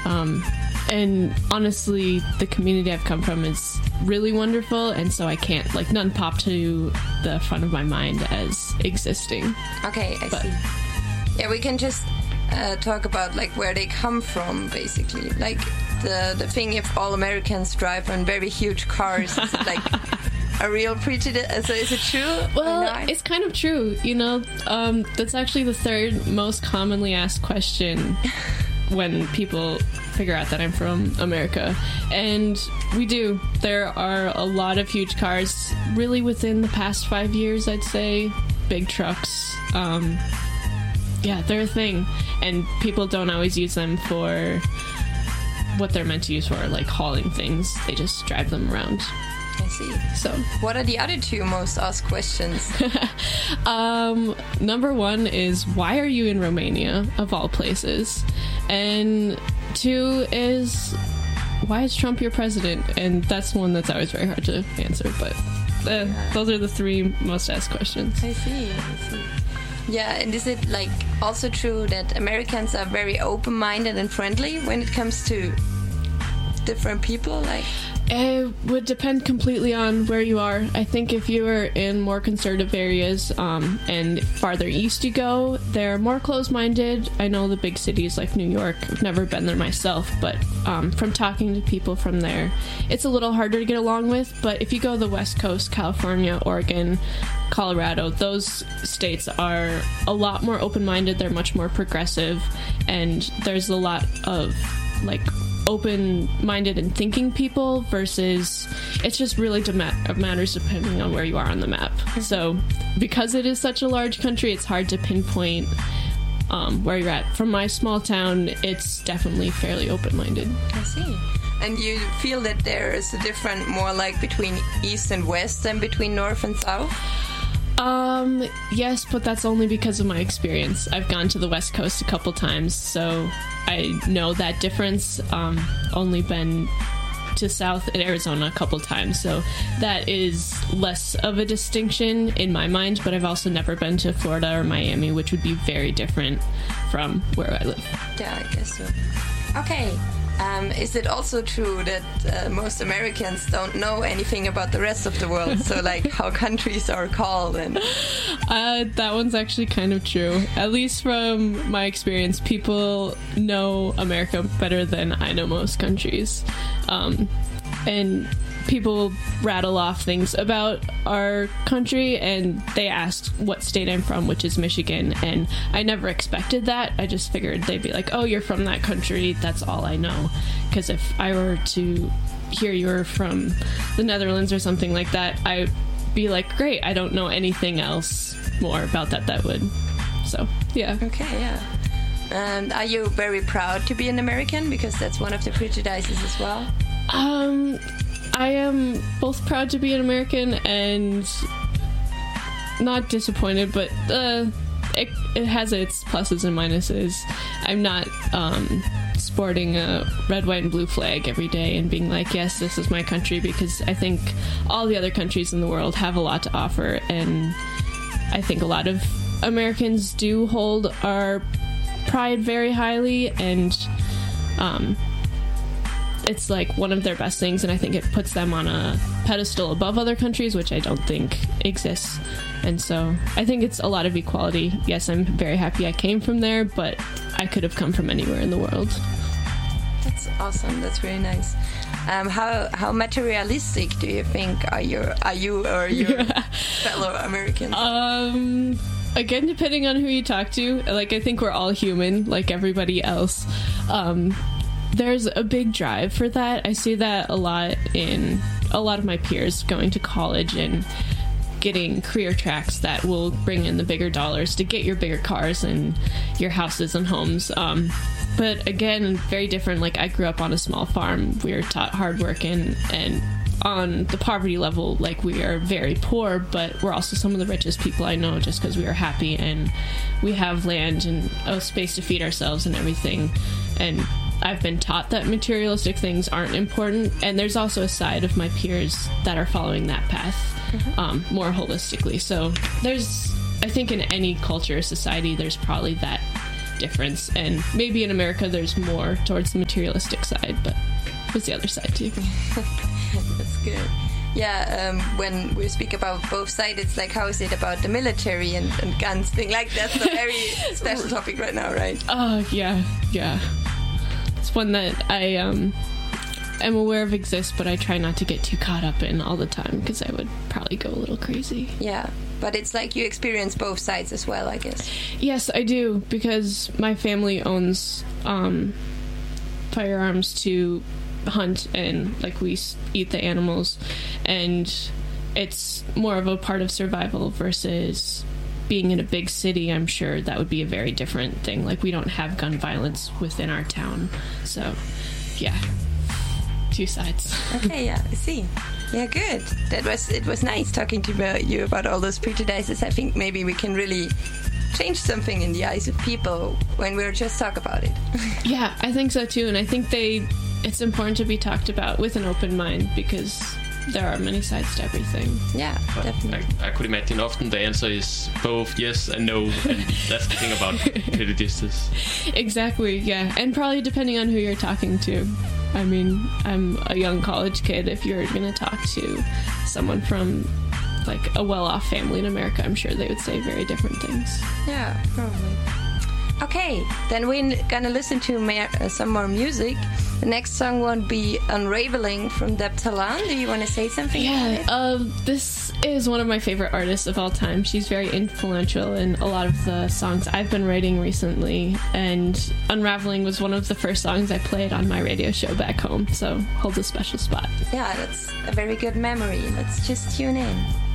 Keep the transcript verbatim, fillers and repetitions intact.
Um, and honestly, the community I've come from is really wonderful, and so I can't, like, none pop to the front of my mind as existing. Okay, I But- see. Yeah, we can just uh, talk about like where they come from, basically. Like the the thing, if all Americans drive on very huge cars, is it like a real prejudice? So is it true? or Well, not? it's kind of true, you know. Um, that's actually the third most commonly asked question when people figure out that I'm from America. And we do. There are a lot of huge cars, really within the past five years, I'd say. Big trucks. Um, yeah, they're a thing. And people don't always use them for what they're meant to use for, like hauling things. They just drive them around. I see. So, What are the other two most asked questions? um, number one is, why are you in Romania, of all places? And two is, why is Trump your president? And that's one that's always very hard to answer, but uh, those are the three most asked questions. I see. I see. Yeah, and is it like also true that Americans are very open-minded and friendly when it comes to different people? Like, It would depend completely on where you are. I think if you are in more conservative areas, um, and farther east you go, they're more closed-minded. I know the big cities like New York. I've never been there myself, but um, from talking to people from there, it's a little harder to get along with. But if you go to the West Coast, California, Oregon, Colorado, those states are a lot more open-minded. They're much more progressive, and there's a lot of, like, open-minded and thinking people versus it's just really dem- matters depending on where you are on the map. So because it is such a large country, it's hard to pinpoint um, where you're at. From my small town, it's definitely fairly open-minded. I see. And you feel that there is a different, more like between east and west than between north and south? Um, yes, but that's only because of my experience. I've gone to the West Coast a couple times, so I know that difference. Um, only been to South in Arizona a couple times, so that is less of a distinction in my mind, but I've also never been to Florida or Miami, which would be very different from where I live. Yeah, I guess so. Okay. Um, is it also true that uh, most Americans don't know anything about the rest of the world? So, like, how countries are called and... Uh, that one's actually kind of true. At least from my experience, people know America better than I know most countries. Um, and people rattle off things about our country, and they ask what state I'm from, which is Michigan, and I never expected that. I just figured they'd be like, oh, you're from that country, that's all I know. Because if I were to hear you're from the Netherlands or something like that, I'd be like, great, I don't know anything else more about that that would. So, yeah. Okay, yeah. And are you very proud to be an American? Because that's one of the prejudices as well. Um... I am both proud to be an American and not disappointed, but uh, it, it has its pluses and minuses. I'm not um, sporting a red, white, and blue flag every day and being like, yes, this is my country, because I think all the other countries in the world have a lot to offer, and I think a lot of Americans do hold our pride very highly, and um, it's like one of their best things, and I think it puts them on a pedestal above other countries, which I don't think exists. And so I think it's a lot of equality. Yes, I'm very happy I came from there, but I could have come from anywhere in the world. That's awesome. That's very nice. Um, how how materialistic do you think are your are you or your fellow Americans? Um, again, depending on who you talk to, like, I think we're all human, like everybody else. Um, there's a big drive for that. I see that a lot in a lot of my peers going to college and getting career tracks that will bring in the bigger dollars to get your bigger cars and your houses and homes. Um, but again, very different. Like, I grew up on a small farm. We were taught hard work, and, and on the poverty level, like, we are very poor, but we're also some of the richest people I know, just because we are happy and we have land and a space to feed ourselves and everything. And I've been taught that materialistic things aren't important, and there's also a side of my peers that are following that path mm-hmm. um, more holistically. So there's, I think in any culture or society, there's probably that difference. And maybe in America there's more towards the materialistic side, but there's the other side too. That's good. Yeah, um, when we speak about both sides, it's like, how is it about the military and, and guns thing? Like, that's a very special topic right now, right? Oh, yeah, yeah. It's one that I um, am aware of exists, but I try not to get too caught up in all the time, because I would probably go a little crazy. Yeah, but it's like you experience both sides as well, I guess. Yes, I do, because my family owns um, firearms to hunt, and like we eat the animals, and it's more of a part of survival versus being in a big city. I'm sure that would be a very different thing. Like, we don't have gun violence within our town, so yeah, two sides. Okay, yeah, I see. Yeah, good. That was it was nice talking to you about all those prejudices. I think maybe we can really change something in the eyes of people when we're just talk about it. Yeah, I think so too, and I think they it's important to be talked about with an open mind, because there are many sides to everything. Yeah, but definitely. I, I could imagine often the answer is both yes and no, and that's the thing about prejudices. Exactly, yeah, and probably depending on who you're talking to. I mean, I'm a young college kid. If you're going to talk to someone from like a well-off family in America, I'm sure they would say very different things. Yeah, probably. Okay, then we're gonna listen to ma- uh, some more music. The next song won't be Unraveling from Deb Talan. Do you want to say something yeah, about it? Um, this is one of my favorite artists of all time. She's very influential in a lot of the songs I've been writing recently, and Unraveling was one of the first songs I played on my radio show back home, so holds a special spot. Yeah, that's a very good memory. Let's just tune in.